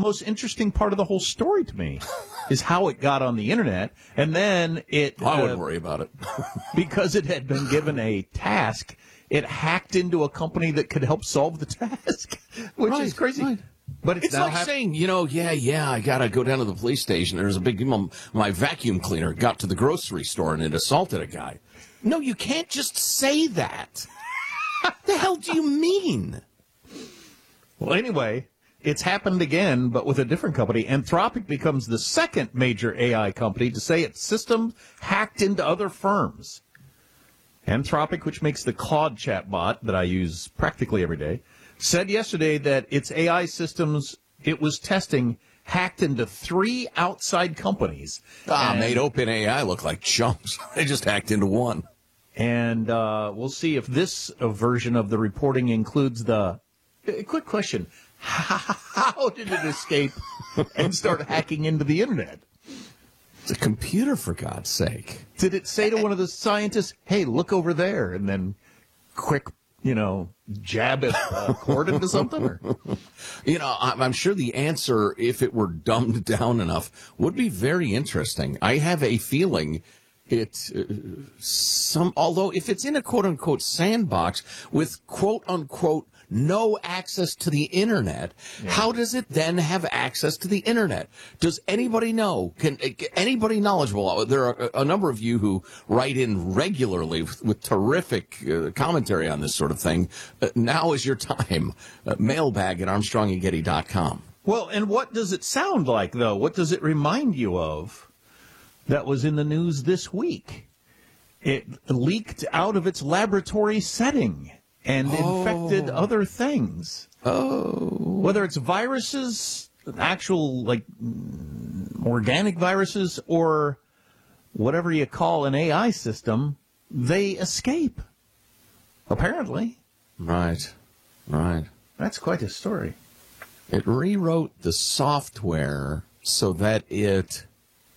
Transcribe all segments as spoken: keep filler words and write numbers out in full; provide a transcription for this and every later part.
most interesting part of the whole story to me, is how it got on the internet, and then it. I wouldn't uh, worry about it. because it had been given a task, it hacked into a company that could help solve the task, which Right, is crazy. right. But it's, It's now like hap- saying, you know, yeah, yeah, I got to go down to the police station. There's a big, my, my vacuum cleaner got to the grocery store and it assaulted a guy. No, you can't just say that. The hell do you mean? Well, anyway, it's happened again, but with a different company. Anthropic becomes the second major A I company to say its systems hacked into other firms. Anthropic, which makes the Claude chatbot that I use practically every day, said yesterday that its A I systems it was testing hacked into three outside companies. Ah, And- made OpenAI look like chumps. They just hacked into one. And uh, we'll see if this uh, version of the reporting includes the... Uh, quick question. How did it escape and start hacking into the internet? It's a computer, for God's sake. Did it say to one of the scientists, hey, look over there, and then quick, you know, jab it uh, cord into something? Or? You know, I'm I'm sure the answer, if it were dumbed down enough, would be very interesting. I have a feeling it, uh, some, although if it's in a quote-unquote sandbox with quote-unquote no access to the internet, yeah. How does it then have access to the internet? Does anybody know? Can anybody knowledgeable? There are a number of you who write in regularly with, with terrific uh, commentary on this sort of thing. Uh, now is your time. Uh, mailbag at armstrong and getty dot com. Well, and what does it sound like, though? What does it remind you of that was in the news this week? It leaked out of its laboratory setting and oh. infected other things. Oh. Whether it's viruses, actual, like, organic viruses, or whatever you call an A I system, they escape. Apparently. Right. Right. That's quite a story. It rewrote the software so that it...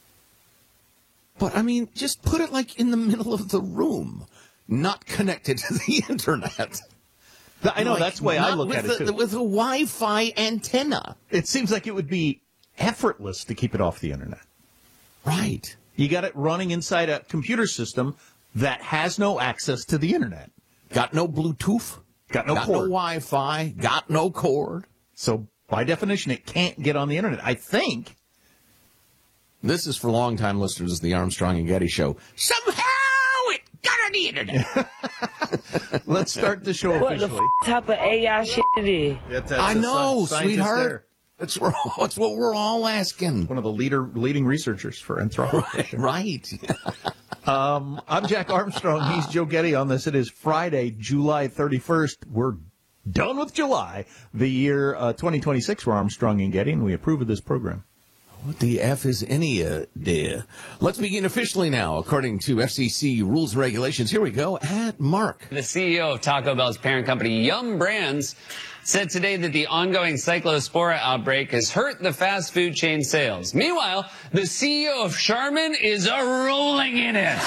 But, I mean, just put it, like, in the middle of the room. Not connected to the internet. I know, like, that's the way I look at it, a, too. With a Wi-Fi antenna. It seems like it would be effortless to keep it off the internet. Right. You got it running inside a computer system that has no access to the internet. Got no Bluetooth. Got no got cord. no Wi-Fi. Got no cord. So, by definition, it can't get on the internet. I think. This is for longtime listeners of the Armstrong and Getty Show. Somehow it got on the internet. Let's start the show what officially. What the f- type of A I shit it is? That's, that's I know, sweetheart. There. That's, that's what we're all asking. One of the leader, leading researchers for Anthropic. Right. um, I'm Jack Armstrong. He's Joe Getty on this. It is Friday, July thirty-first. We're done with July, the year uh, twenty twenty-six for Armstrong and Getty, and we approve of this program. What the F is any idea? Let's begin officially now, according to F C C rules and regulations. Here we go at Mark. The C E O of Taco Bell's parent company, Yum Brands, said today that the ongoing cyclospora outbreak has hurt the fast food chain sales. Meanwhile, the C E O of Charmin is a rolling in it.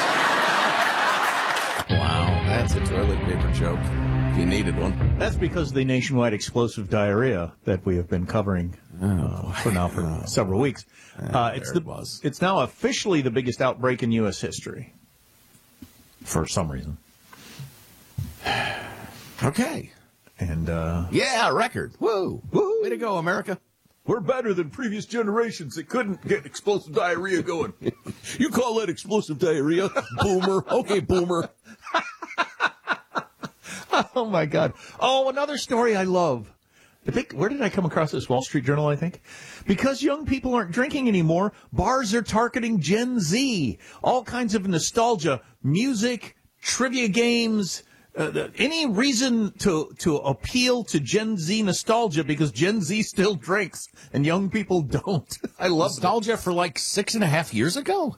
Wow, that's a toilet paper joke. If you needed one. That's because of the nationwide explosive diarrhea that we have been covering uh, for now for oh. several weeks. Uh, it's, the, it was. it's now officially the biggest outbreak in U S history. For some reason. Okay. And, uh... yeah, record. Woo. Woo. Way to go, America. We're better than previous generations that couldn't get explosive diarrhea going. You call that explosive diarrhea? Boomer. Okay, boomer. Oh, my God. Oh, another story I love. I think, where did I come across this? Wall Street Journal, I think. Because young people aren't drinking anymore, bars are targeting Gen Z. All kinds of nostalgia, music, trivia games, uh, any reason to, to appeal to Gen Z nostalgia because Gen Z still drinks and young people don't. I love nostalgia for like six and a half years ago.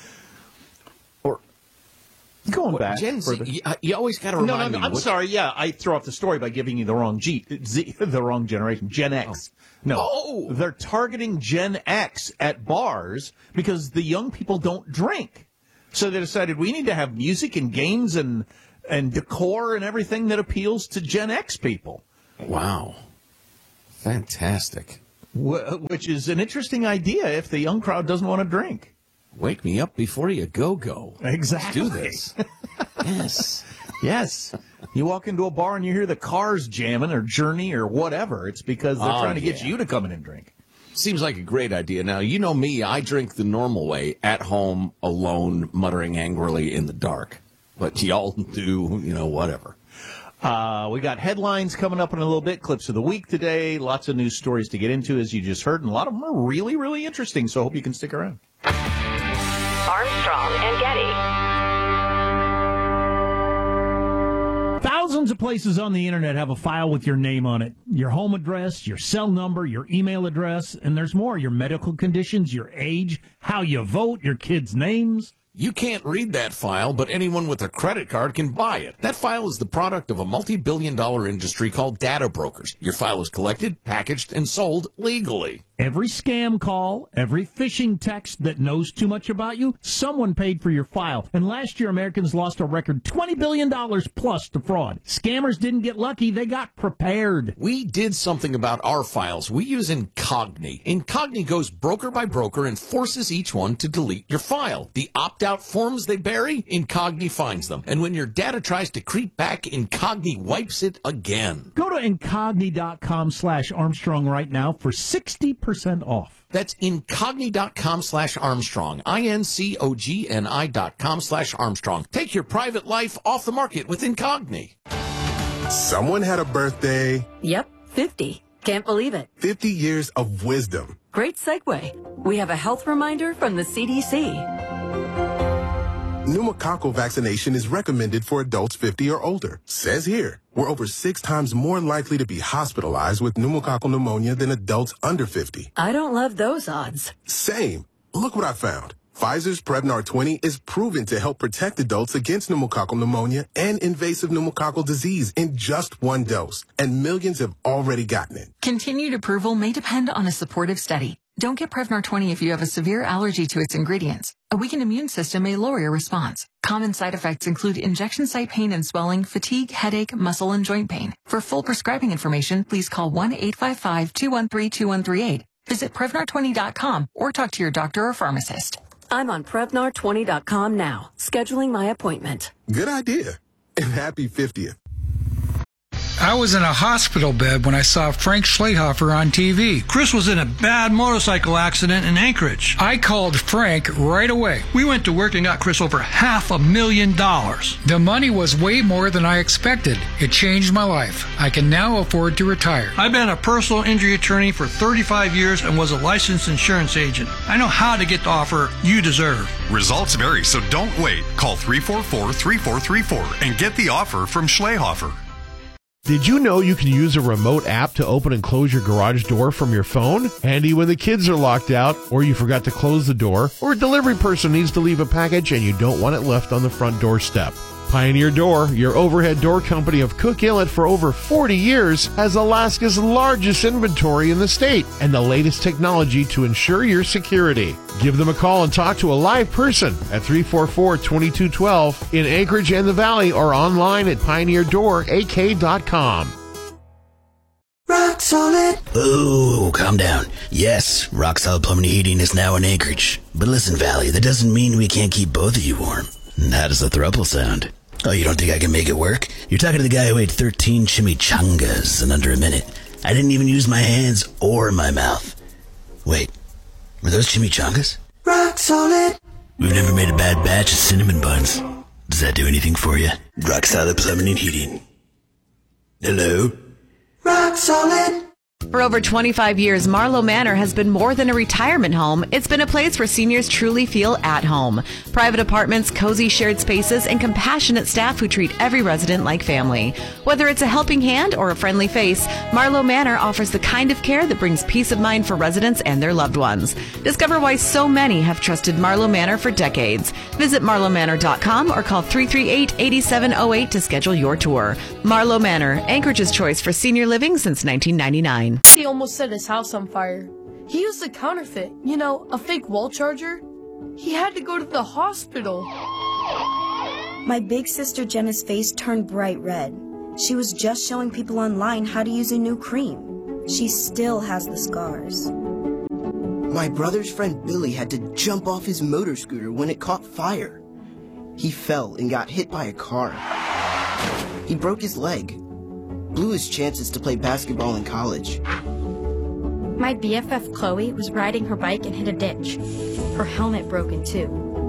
Going back, Gen Z, you, you always got to remind no, no, no, me. I'm sorry. Yeah, I throw off the story by giving you the wrong G, Z, the wrong generation, Gen X. Oh. No, oh. They're targeting Gen X at bars because the young people don't drink. So they decided we need to have music and games and and decor and everything that appeals to Gen X people. Wow, fantastic. which is an interesting idea if the young crowd doesn't want to drink. Wake me up before you go-go. Exactly. Let's do this. Yes. Yes. You walk into a bar and you hear the Cars jamming or Journey or whatever. It's because they're Oh, trying to get yeah. you to come in and drink. Seems like a great idea. Now, you know me, I drink the normal way, at home, alone, muttering angrily in the dark. But y'all do, you know, whatever. Uh, we got headlines coming up in a little bit, clips of the week today, lots of news stories to get into, as you just heard, and a lot of them are really, really interesting, so I hope you can stick around. Armstrong and Getty. Thousands of places on the internet have a file with your name on it. Your home address, your cell number, your email address, and there's more. Your medical conditions, your age, how you vote, your kids' names. You can't read that file, but anyone with a credit card can buy it. That file is the product of a multi-billion dollar industry called data brokers. Your file is collected, packaged, and sold legally. Every scam call, every phishing text that knows too much about you, someone paid for your file. And last year, Americans lost a record twenty billion dollars plus to fraud. Scammers didn't get lucky. They got prepared. We did something about our files. We use Incogni. Incogni goes broker by broker and forces each one to delete your file. The opt-out forms they bury, Incogni finds them. And when your data tries to creep back, Incogni wipes it again. Go to incogni.com slash Armstrong right now for sixty percent off. That's incogni.com slash Armstrong. I-N-C-O-G-N-I dot com slash Armstrong. Take your private life off the market with Incogni. Someone had a birthday. Yep, fifty. Can't believe it. fifty years of wisdom. Great segue. We have a health reminder from the C D C. Pneumococcal vaccination is recommended for adults fifty or older. Says here, we're over six times more likely to be hospitalized with pneumococcal pneumonia than adults under fifty. I don't love those odds. Same. Look what I found. Pfizer's Prevnar twenty is proven to help protect adults against pneumococcal pneumonia and invasive pneumococcal disease in just one dose. And millions have already gotten it. Continued approval may depend on a supportive study. Don't get Prevnar twenty if you have a severe allergy to its ingredients. A weakened immune system may lower your response. Common side effects include injection site pain and swelling, fatigue, headache, muscle, and joint pain. For full prescribing information, please call one eight five five, two one three, two one three eight. Visit Prevnar twenty dot com or talk to your doctor or pharmacist. I'm on Prevnar twenty dot com now, scheduling my appointment. Good idea. And happy fiftieth. I was in a hospital bed when I saw Frank Schlehofer on T V. Chris was in a bad motorcycle accident in Anchorage. I called Frank right away. We went to work and got Chris over half a million dollars. The money was way more than I expected. It changed my life. I can now afford to retire. I've been a personal injury attorney for thirty-five years and was a licensed insurance agent. I know how to get the offer you deserve. Results vary, so don't wait. Call three four four, three four three four and get the offer from Schlehofer. Did you know you can use a remote app to open and close your garage door from your phone? Handy when the kids are locked out, or you forgot to close the door, or a delivery person needs to leave a package and you don't want it left on the front doorstep. Pioneer Door, your overhead door company of Cook Inlet for over forty years, has Alaska's largest inventory in the state and the latest technology to ensure your security. Give them a call and talk to a live person at three four four, two two one two in Anchorage and the Valley or online at pioneer door a k dot com. Rock Solid. Oh, calm down. Yes, Rock Solid Plumbing and Heating is now in Anchorage. But listen, Valley, that doesn't mean we can't keep both of you warm. How does the throuple sound? Oh, you don't think I can make it work? You're talking to the guy who ate thirteen chimichangas in under a minute. I didn't even use my hands or my mouth. Wait, were those chimichangas? Rock Solid. We've never made a bad batch of cinnamon buns. Does that do anything for you? Rock Solid Plumbing and Heating. Hello? Rock Solid. For over twenty-five years, Marlowe Manor has been more than a retirement home. It's been a place where seniors truly feel at home. Private apartments, cozy shared spaces, and compassionate staff who treat every resident like family. Whether it's a helping hand or a friendly face, Marlowe Manor offers the kind of care that brings peace of mind for residents and their loved ones. Discover why so many have trusted Marlowe Manor for decades. Visit marlowe manor dot com or call three three eight, eight seven zero eight to schedule your tour. Marlowe Manor, Anchorage's choice for senior living since nineteen ninety-nine. He almost set his house on fire. He used a counterfeit, you know, a fake wall charger. He had to go to the hospital. My big sister Jenna's face turned bright red. She was just showing people online how to use a new cream. She still has the scars. My brother's friend Billy had to jump off his motor scooter when it caught fire. He fell and got hit by a car. He broke his leg, blew his chances to play basketball in college. My B F F Chloe was riding her bike and hit a ditch. Her helmet broken too.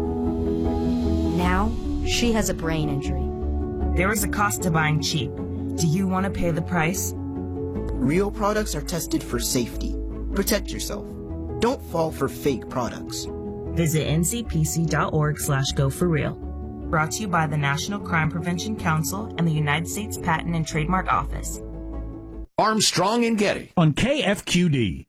Now, she has a brain injury. There is a cost to buying cheap. Do you want to pay the price? Real products are tested for safety. Protect yourself. Don't fall for fake products. Visit N C P C dot org slash go for real. Brought to you by the National Crime Prevention Council and the United States Patent and Trademark Office. Armstrong and Getty on K F Q D.